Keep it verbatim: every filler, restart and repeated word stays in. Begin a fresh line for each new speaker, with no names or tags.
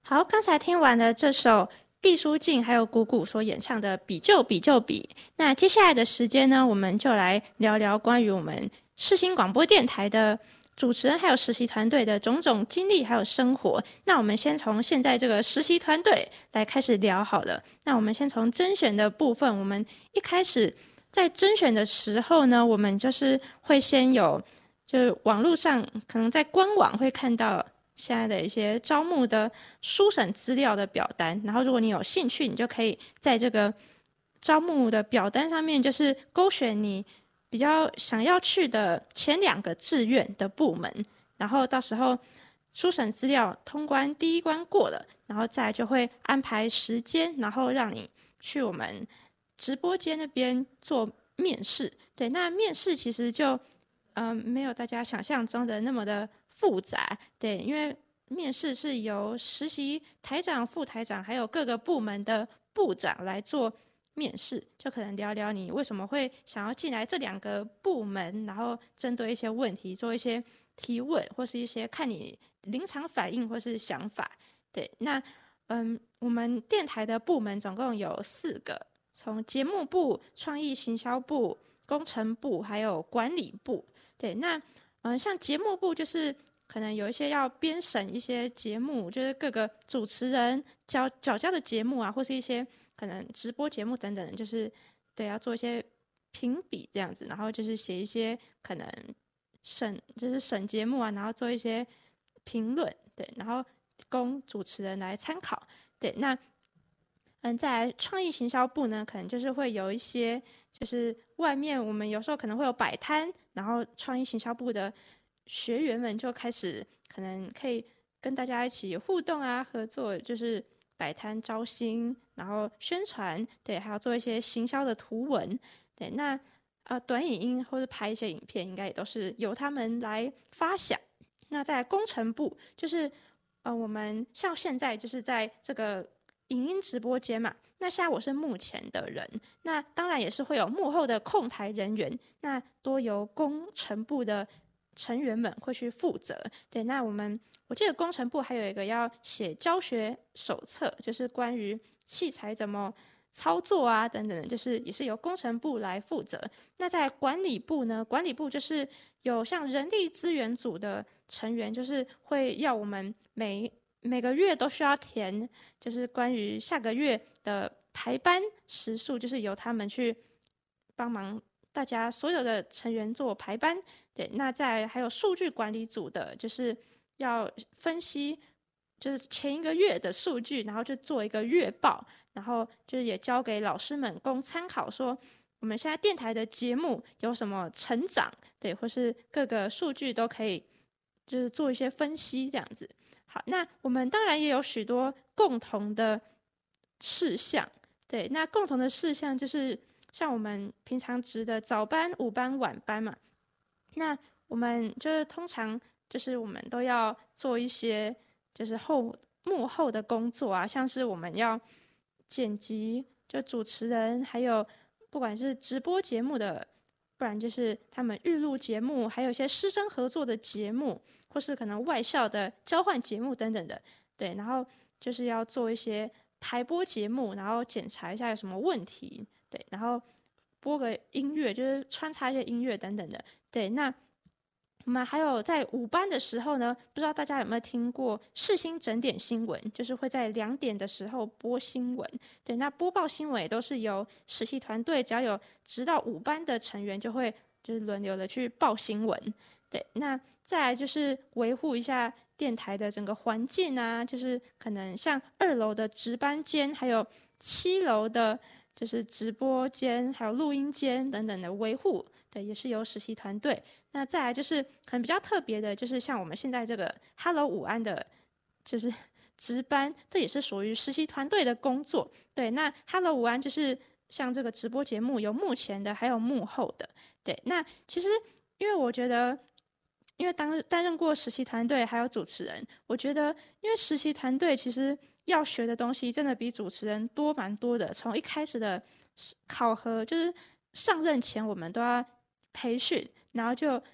好，刚才听完了这首毕书尽还有谷谷所演唱的《比就比就比》，那接下来的时间呢，我们就来聊聊关于我们世新广播电台的主持人还有实习团队的种种经历还有生活。那我们先从现在这个实习团队来开始聊好了。那我们先从甄选的部分，我们一开始在甄选的时候呢，我们就是会先有，就是网络上可能在官网会看到现在的一些招募的书审资料的表单，然后如果你有兴趣，你就可以在这个招募的表单上面，就是勾选你比较想要去的前两个志愿的部门，然后到时候书审资料通关第一关过了，然后再来就会安排时间，然后让你去我们直播间那边做面试。对，那面试其实就嗯、呃、没有大家想象中的那么的复杂。对，因为面试是由实习台长、副台长还有各个部门的部长来做面试，就可能聊聊你为什么会想要进来这两个部门，然后针对一些问题做一些提问，或是一些看你临场反应或是想法。对，那嗯，我们电台的部门总共有四个，从节目部、创意行销部、工程部还有管理部。对，那嗯，像节目部就是可能有一些要编审一些节目，就是各个主持人交缴交的节目啊，或是一些可能直播节目等等，就是对要做一些评比这样子，然后就是写一些可能审就是审节目啊，然后做一些评论，对，然后供主持人来参考。对，那嗯，在创意行销部呢，可能就是会有一些，就是外面我们有时候可能会有摆摊，然后创意行销部的学员们就开始可能可以跟大家一起互动啊，合作，就是摆摊招新，然后宣传，对，还要做一些行销的图文。对，那呃短影音或者拍一些影片，应该也都是由他们来发想。那在工程部，就是呃我们像现在就是在这个影音直播间嘛，那现在我是幕前的人，那当然也是会有幕后的控台人员，那多由工程部的成员们会去负责。对，那我们我记得工程部还有一个要写教学手册，就是关于器材怎么操作啊等等，就是也是由工程部来负责。那在管理部呢，管理部就是有像人力资源组的成员，就是会要我们每每个月都需要填，就是关于下个月的排班时数，就是由他们去帮忙大家所有的成员做排班。对，那在还有数据管理组的，就是要分析，就是前一个月的数据，然后就做一个月报，然后就是也交给老师们供参考，说我们现在电台的节目有什么成长，对，或是各个数据都可以，就是做一些分析这样子。好，那我们当然也有许多共同的事项。对，那共同的事项就是像我们平常值的早班、午班、晚班嘛。那我们就是通常就是我们都要做一些就是后幕后的工作啊，像是我们要剪辑，就主持人还有不管是直播节目的，不然就是他们预录节目，还有一些师生合作的节目，或是可能外校的交换节目等等的。对，然后就是要做一些排播节目，然后检查一下有什么问题，对，然后播个音乐，就是穿插一些音乐等等的。对，那我们还有在午班的时候呢，不知道大家有没有听过世新整点新闻，就是会在两点的时候播新闻。对，那播报新闻也都是由实习团队，只要有直到午班的成员，就会就是轮流的去报新闻。对，那再来就是维护一下电台的整个环境啊，就是可能像二楼的值班间，还有七楼的就是直播间，还有录音间等等的维护。对，也是由实习团队。那再来就是可能比较特别的，就是像我们现在这个 Hello 午安的，就是值班，这也是属于实习团队的工作。对，那 Hello 午安就是像这个直播节目有幕前的，还有幕后的。对，那其实因为我觉得，因为当担任过实习团队还有主持人，我觉得因为实习团队其实要学的东西真的比主持人多蛮多的。从一开始的考核，就是上任前我们都要培训，然后就